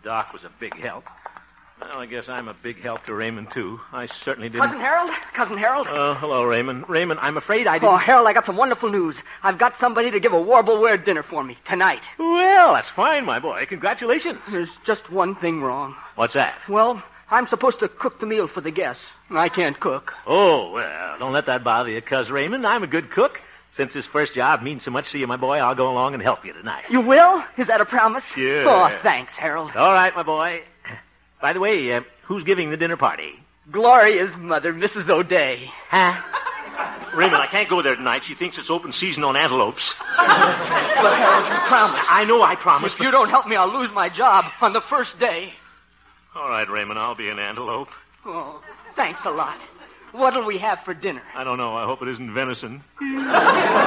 Doc was a big help. Well, I guess I'm a big help to Raymond, too. I certainly didn't... Cousin Harold? Cousin Harold? Oh, hello, Raymond. Raymond, I'm afraid I didn't... Oh, Harold, I got some wonderful news. I've got somebody to give a warbleware dinner for me tonight. Well, that's fine, my boy. Congratulations. There's just one thing wrong. What's that? Well, I'm supposed to cook the meal for the guests. I can't cook. Oh, well, don't let that bother you, Cuz Raymond. I'm a good cook. Since this first job means so much to you, my boy, I'll go along and help you tonight. You will? Is that a promise? Sure. Oh, thanks, Harold. All right, my boy. By the way, who's giving the dinner party? Gloria's mother, Mrs. O'Day. Huh? Raymond, I can't go there tonight. She thinks it's open season on antelopes. But, Harold, you promised. I know I promised. If you don't help me, I'll lose my job on the first day. All right, Raymond, I'll be an antelope. Oh, thanks a lot. What'll we have for dinner? I don't know. I hope it isn't venison.